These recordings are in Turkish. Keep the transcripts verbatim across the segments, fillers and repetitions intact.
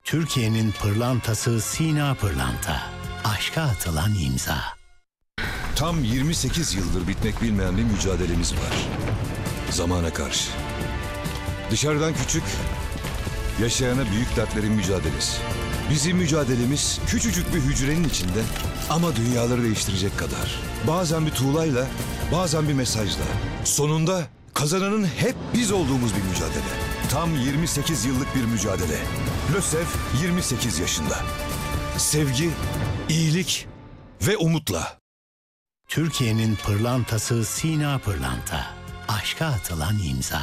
Türkiye'nin pırlantası Sina Pırlanta. Aşka atılan imza. Tam yirmi sekiz yıldır bitmek bilmeyen bir mücadelemiz var. Zamana karşı. Dışarıdan küçük, yaşayana büyük dertlerin mücadelesi. Bizim mücadelemiz küçücük bir hücrenin içinde ama dünyaları değiştirecek kadar. Bazen bir tuğlayla, bazen bir mesajla. Sonunda kazananın hep biz olduğumuz bir mücadele. Tam yirmi sekiz yıllık bir mücadele. LÖSEV yirmi sekiz yaşında. Sevgi, iyilik ve umutla. Türkiye'nin pırlantası Sina Pırlanta. Aşka atılan imza.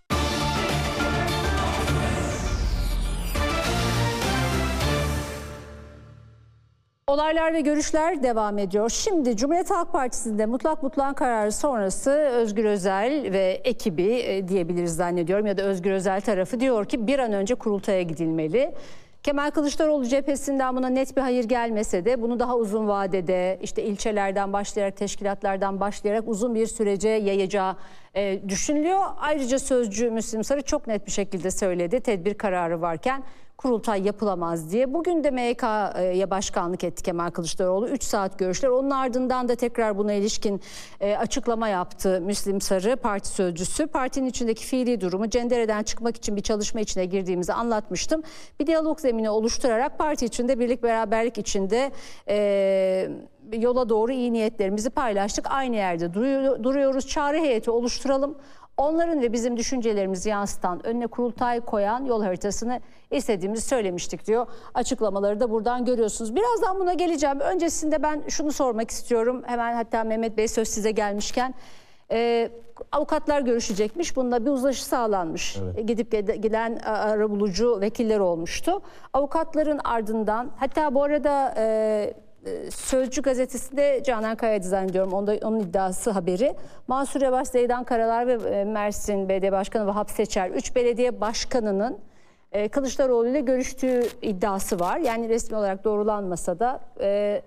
Olaylar ve görüşler devam ediyor. Şimdi Cumhuriyet Halk Partisi'nde mutlak mutlağın kararı sonrası Özgür Özel ve ekibi e, diyebiliriz zannediyorum ya da Özgür Özel tarafı diyor ki bir an önce kurultaya gidilmeli. Kemal Kılıçdaroğlu cephesinden buna net bir hayır gelmese de bunu daha uzun vadede işte ilçelerden başlayarak, teşkilatlardan başlayarak uzun bir sürece yayacağı e, düşünülüyor. Ayrıca sözcü Müslim Sarı çok net bir şekilde söyledi tedbir kararı varken kurultay yapılamaz diye. Bugün de M Y K'ya başkanlık etti Kemal Kılıçdaroğlu. üç saat görüşler. Onun ardından da tekrar buna ilişkin e, açıklama yaptı Müslim Sarı, parti sözcüsü. Partinin içindeki fiili durumu cendereden çıkmak için bir çalışma içine girdiğimizi anlatmıştım. Bir diyalog zemini oluşturarak parti içinde birlik beraberlik içinde e, yola doğru iyi niyetlerimizi paylaştık. Aynı yerde duruyoruz. Çağrı heyeti oluşturalım. Onların ve bizim düşüncelerimizi yansıtan, önüne kurultay koyan yol haritasını istediğimizi söylemiştik diyor. Açıklamaları da buradan görüyorsunuz. Birazdan buna geleceğim. Öncesinde ben şunu sormak istiyorum. Hemen hatta Mehmet Bey söz size gelmişken. Ee, avukatlar görüşecekmiş. Bunda bir uzlaşı sağlanmış. Evet. Gidip gelen arabulucu vekiller olmuştu. Avukatların ardından hatta bu arada... E, Sözcü gazetesinde Canan Kaya'ydı zannediyorum. Onda, onun iddiası haberi. Mansur Yavaş, Zeydan Karalar ve Mersin Belediye Başkanı Vahap Seçer, üç belediye başkanının e, Kılıçdaroğlu ile görüştüğü iddiası var. Yani resmi olarak doğrulanmasa da e,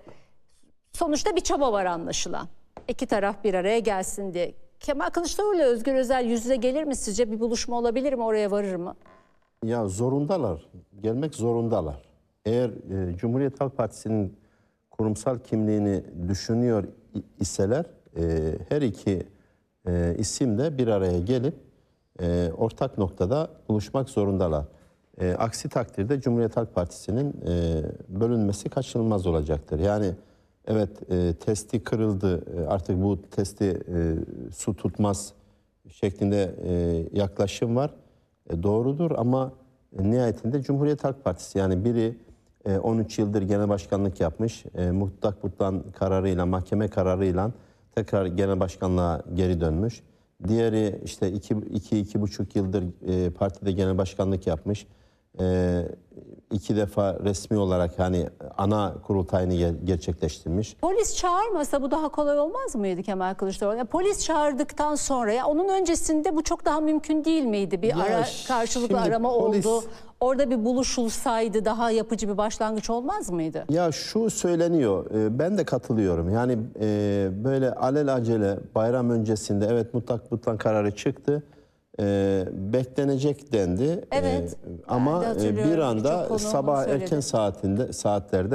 sonuçta bir çaba var anlaşılan. İki taraf bir araya gelsin diye. Kemal Kılıçdaroğlu ile Özgür Özel yüz yüze gelir mi sizce? Bir buluşma olabilir mi? Oraya varır mı? Ya zorundalar. Gelmek zorundalar. Eğer e, Cumhuriyet Halk Partisi'nin kurumsal kimliğini düşünüyor iseler e, her iki e, isim de bir araya gelip e, ortak noktada buluşmak zorundalar. E, aksi takdirde Cumhuriyet Halk Partisi'nin e, bölünmesi kaçınılmaz olacaktır. Yani evet e, testi kırıldı, e, artık bu testi e, su tutmaz şeklinde e, yaklaşım var. E, doğrudur ama e, nihayetinde Cumhuriyet Halk Partisi, yani biri on üç yıldır genel başkanlık yapmış. E, mutlak mutlağın kararıyla, mahkeme kararıyla tekrar genel başkanlığa geri dönmüş. Diğeri işte iki, iki, iki buçuk yıldır e, partide genel başkanlık yapmış. E, iki defa resmi olarak hani ana kurultayını ger gerçekleştirmiş. Polis çağırmasa bu daha kolay olmaz mıydı Kemal Kılıçdaroğlu? Yani polis çağırdıktan sonra, ya onun öncesinde bu çok daha mümkün değil miydi? Bir ya ara, karşılıklı arama polis... oldu. Orada bir buluşulsaydı daha yapıcı bir başlangıç olmaz mıydı? Ya şu söyleniyor, ben de katılıyorum. Yani böyle alelacele bayram öncesinde evet mutlak mutlak kararı çıktı. Beklenecek dendi. Evet. Ama bir anda sabah erken saatinde saatlerde